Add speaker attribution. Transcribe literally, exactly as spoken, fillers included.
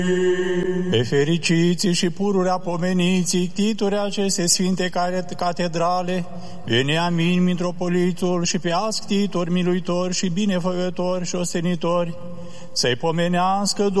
Speaker 1: Pe fericiții și pururea pomeniții, tituri aceste sfinte catedrale, Veniamin, mitropolitul, și pe asctitori, miluitori și binefăcători și ostenitori, să-i pomenească